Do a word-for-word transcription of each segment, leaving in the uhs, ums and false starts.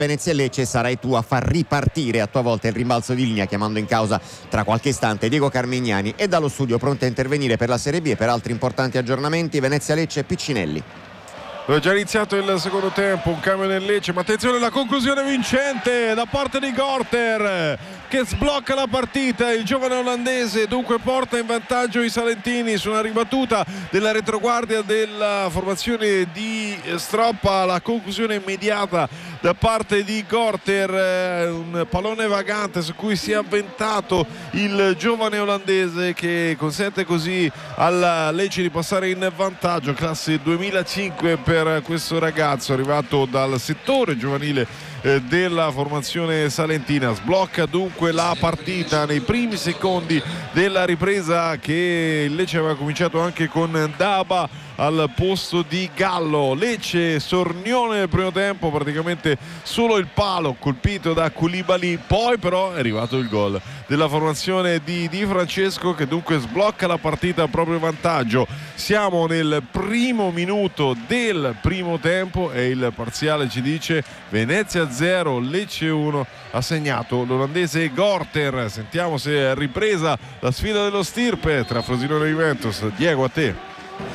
Venezia e Lecce, sarai tu a far ripartire a tua volta il rimbalzo di linea, chiamando in causa tra qualche istante Diego Carmignani, e dallo studio pronti a intervenire per la Serie B e per altri importanti aggiornamenti Venezia Lecce Piccinelli. È già iniziato il secondo tempo, un cambio nel Lecce, ma attenzione alla conclusione vincente da parte di Gorter che sblocca la partita. Il giovane olandese dunque porta in vantaggio i salentini su una ribattuta della retroguardia della formazione di Stroppa. La conclusione immediata da parte di Gorter, un pallone vagante su cui si è avventato il giovane olandese, che consente così alla Lecce di passare in vantaggio. Classe duemilacinque per questo ragazzo arrivato dal settore giovanile della formazione salentina. Sblocca dunque la partita nei primi secondi della ripresa, che il Lecce aveva cominciato anche con Daba al posto di Gallo. Lecce Sornione nel primo tempo, praticamente solo il palo colpito da Koulibaly, poi però è arrivato il gol della formazione di Di Francesco, che dunque sblocca la partita a proprio vantaggio. Siamo nel primo minuto del primo tempo e il parziale ci dice Venezia zero Lecce uno. Ha segnato l'olandese Gorter. Sentiamo se è ripresa la sfida dello stirpe tra Frosinone e Juventus. Diego, a te.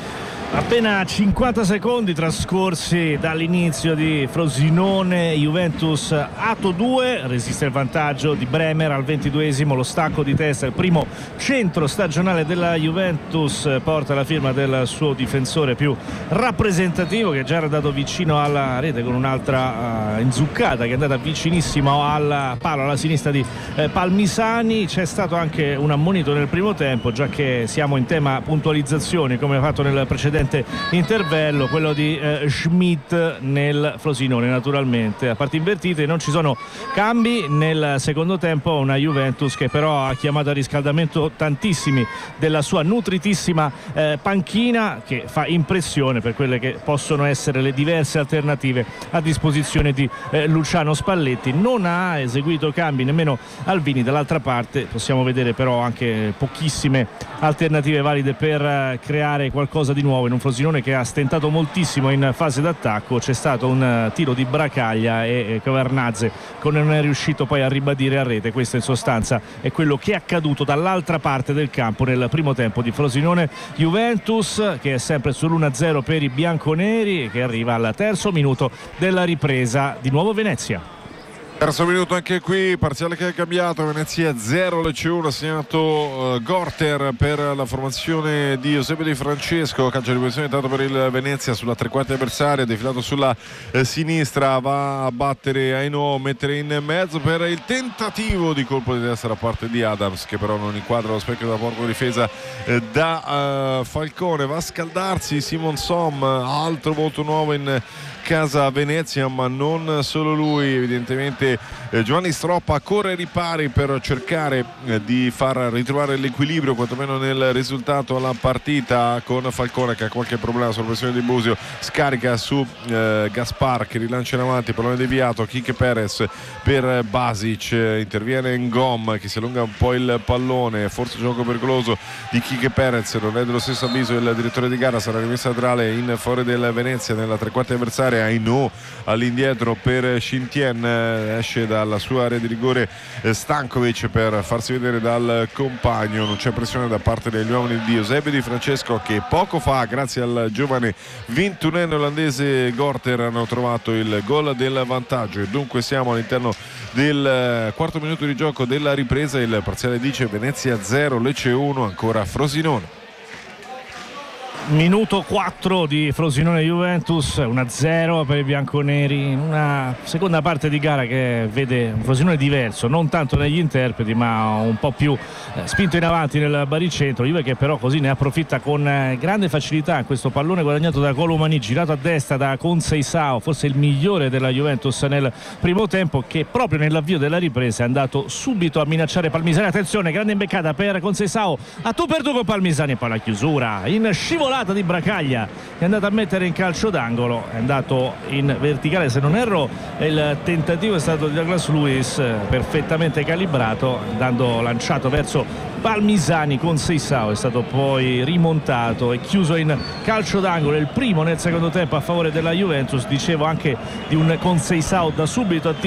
Appena cinquanta secondi trascorsi dall'inizio di Frosinone Juventus atto due, resiste il vantaggio di Bremer al ventiduesimo, lo stacco di testa, il primo centro stagionale della Juventus, porta la firma del suo difensore più rappresentativo, che già era andato vicino alla rete con un'altra uh, inzuccata che è andata vicinissimo al palo alla sinistra di eh, Palmisani. C'è stato anche un ammonito nel primo tempo, già che siamo in tema puntualizzazioni come fatto nel precedente intervello, quello di eh, Schmidt nel Frosinone. Naturalmente a parti invertite, non ci sono cambi nel secondo tempo, una Juventus che però ha chiamato a riscaldamento tantissimi della sua nutritissima eh, panchina, che fa impressione per quelle che possono essere le diverse alternative a disposizione di eh, Luciano Spalletti. Non ha eseguito cambi nemmeno Alvini. Dall'altra parte possiamo vedere però anche pochissime alternative valide per eh, creare qualcosa di nuovo in un Frosinone che ha stentato moltissimo in fase d'attacco. C'è stato un tiro di Bracaglia e Cavernazze che non è riuscito poi a ribadire a rete. Questo in sostanza è quello che è accaduto dall'altra parte del campo nel primo tempo di Frosinone Juventus, che è sempre sull'uno a zero per i bianconeri e che arriva al terzo minuto della ripresa. Di nuovo Venezia. Terzo minuto anche qui, parziale che è cambiato, Venezia zero Lecce uno, ha segnato uh, Gorter per la formazione di Eusebio Di Francesco. Calcio di punizione dato per il Venezia sulla tre quarti avversaria, defilato sulla eh, sinistra, va a battere Aino, mettere in mezzo per il tentativo di colpo di testa da parte di Adams, che però non inquadra lo specchio da porco difesa eh, da uh, Falcone. Va a scaldarsi Simon Som, altro volto nuovo in casa Venezia, ma non solo lui. Evidentemente eh, Giovanni Stroppa corre ai ripari per cercare eh, di far ritrovare l'equilibrio quantomeno nel risultato alla partita, con Falcone che ha qualche problema sulla pressione di Busio, scarica su eh, Gaspar che rilancia in avanti, pallone deviato, Quique Perez per Basic, eh, interviene Ngom che si allunga un po' il pallone, forse gioco pericoloso di Quique Perez, non è dello stesso avviso il direttore di gara, sarà rimessa laterale in favore del Venezia nella tre quarti avversaria. Aino all'indietro per Scientien, esce dalla sua area di rigore Stankovic per farsi vedere dal compagno. Non c'è pressione da parte degli uomini di Eusebio Di Francesco, che poco fa, grazie al giovane ventunenne olandese Gorter, hanno trovato il gol del vantaggio e dunque siamo all'interno del quarto minuto di gioco della ripresa. Il parziale dice Venezia zero Lecce uno, ancora Frosinone. Minuto quattro di Frosinone Juventus, uno a zero per i bianconeri, in una seconda parte di gara che vede un Frosinone diverso, non tanto negli interpreti ma un po' più eh, spinto in avanti nel baricentro. Juve che però così ne approfitta con eh, grande facilità. Questo pallone guadagnato da Colomani, girato a destra da Conceição, forse il migliore della Juventus nel primo tempo, che proprio nell'avvio della ripresa è andato subito a minacciare Palmisani. Attenzione, grande imbeccata per Conceição, a tu per tu con Palmisani, e poi la chiusura in scivolata di Bracaglia, è andato a mettere in calcio d'angolo, è andato in verticale se non erro, il tentativo è stato di Douglas Luiz, perfettamente calibrato, andando lanciato verso Palmisani con Seisao, è stato poi rimontato e chiuso in calcio d'angolo, il primo nel secondo tempo a favore della Juventus. Dicevo anche di un con Seisao da subito attivo